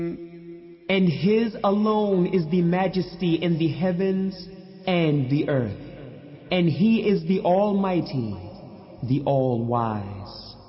And His alone is the majesty in the heavens and the earth. And He is the Almighty, the All-Wise.